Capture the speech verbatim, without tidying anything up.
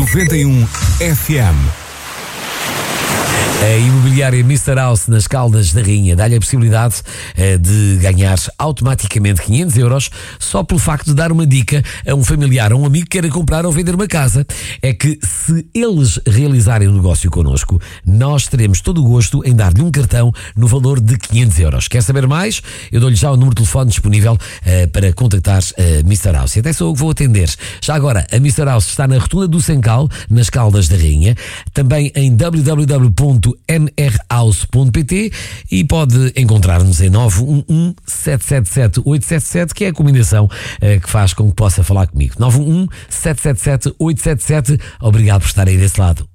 noventa e um F M. A imobiliária mister House nas Caldas da Rainha dá-lhe a possibilidade uh, de ganhar automaticamente quinhentos euros só pelo facto de dar uma dica a um familiar ou um amigo que queira comprar ou vender uma casa. É que se eles realizarem um negócio connosco, nós teremos todo o gosto em dar-lhe um cartão no valor de quinhentos euros. Quer saber mais? Eu dou-lhe já o número de telefone disponível uh, para contactar a mister House. E até sou eu que vou atender. Já agora, a mister House está na Rotunda do Sencal, nas Caldas da Rainha, também em w w w ponto m r house ponto p t e pode encontrar-nos em nove um um, sete sete sete, oito sete sete, que é a combinação uh, que faz com que possa falar comigo. nove um um, sete sete sete, oito sete sete. Obrigado por estar aí desse lado.